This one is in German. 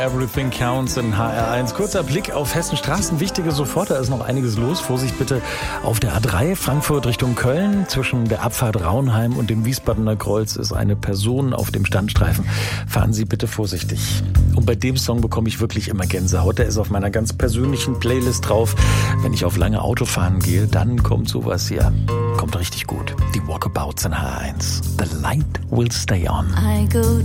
Everything Counts in HR1. Kurzer Blick auf Hessens Straßen. Wichtige sofort, da ist noch einiges los. Vorsicht bitte auf der A3 Frankfurt Richtung Köln. Zwischen der Abfahrt Raunheim und dem Wiesbadener Kreuz ist eine Person auf dem Standstreifen. Fahren Sie bitte vorsichtig. Und bei dem Song bekomme ich wirklich immer Gänsehaut. Der ist auf meiner ganz persönlichen Playlist drauf. Wenn ich auf lange Autofahren gehe, dann kommt sowas hier. Kommt richtig gut. Die Walkabouts in HR1. The light will stay on.